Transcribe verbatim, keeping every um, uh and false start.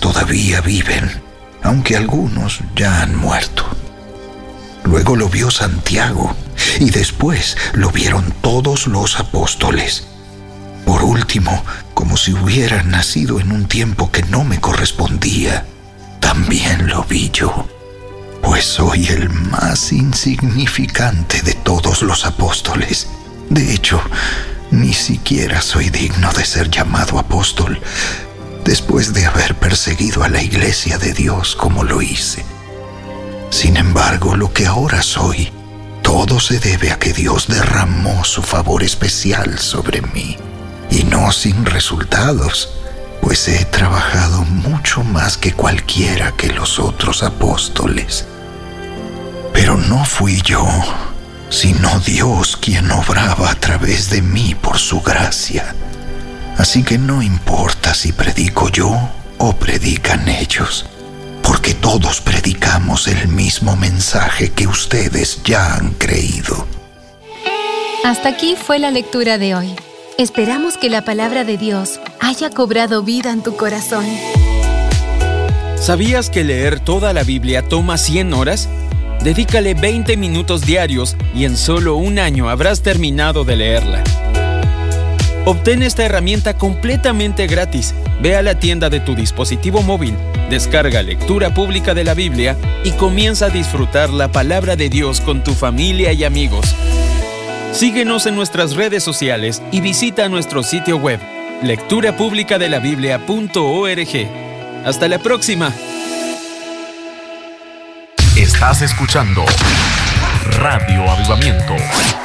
todavía viven, aunque algunos ya han muerto. Luego lo vio Santiago, y después lo vieron todos los apóstoles. Por último, como si hubiera nacido en un tiempo que no me correspondía, también lo vi yo, pues soy el más insignificante de todos los apóstoles. De hecho, ni siquiera soy digno de ser llamado apóstol, después de haber perseguido a la iglesia de Dios como lo hice. Sin embargo, lo que ahora soy, todo se debe a que Dios derramó su favor especial sobre mí, y no sin resultados, pues he trabajado mucho más que cualquiera que los otros apóstoles. Pero no fui yo, sino Dios quien obraba a través de mí por su gracia. Así que no importa si predico yo o predican ellos, porque todos predicamos el mismo mensaje que ustedes ya han creído. Hasta aquí fue la lectura de hoy. Esperamos que la palabra de Dios haya cobrado vida en tu corazón. ¿Sabías que leer toda la Biblia toma cien horas? Dedícale veinte minutos diarios y en solo un año habrás terminado de leerla. Obtén esta herramienta completamente gratis. Ve a la tienda de tu dispositivo móvil, descarga Lectura Pública de la Biblia y comienza a disfrutar la palabra de Dios con tu familia y amigos. Síguenos en nuestras redes sociales y visita nuestro sitio web, lectura pública de la biblia punto org. ¡Hasta la próxima! Estás escuchando Radio Avivamiento.